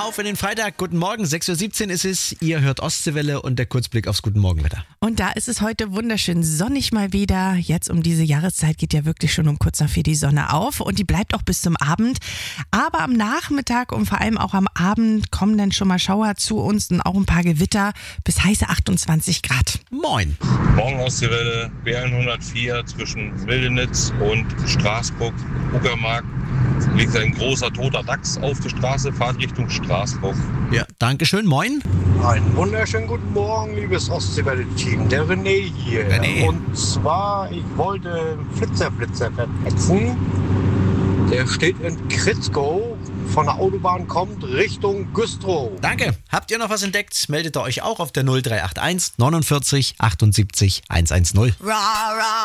Auf in den Freitag, guten Morgen, 6.17 Uhr ist es, ihr hört Ostseewelle und der Kurzblick aufs Guten Morgenwetter. Und da ist es heute wunderschön sonnig mal wieder. Jetzt um diese Jahreszeit geht ja wirklich schon um kurz nach 4 die Sonne auf und die bleibt auch bis zum Abend. Aber am Nachmittag und vor allem auch am Abend kommen dann schon mal Schauer zu uns und auch ein paar Gewitter bis heiße 28 Grad. Moin. Morgen Ostseewelle, BN 104 zwischen Wildenitz und Straßburg, Uckermark. Liegt ein großer toter Dachs auf der Straße, fahrt Richtung Straßburg. Ja, Dankeschön, moin. Einen wunderschönen guten Morgen, liebes Ostseewelle-Team. Der René hier. René. Und zwar, ich wollte einen Flitzer verpetzen. Der steht in Kritzkow, von der Autobahn kommt Richtung Güstrow. Danke. Habt ihr noch was entdeckt? Meldet ihr euch auch auf der 0381 49 78 110.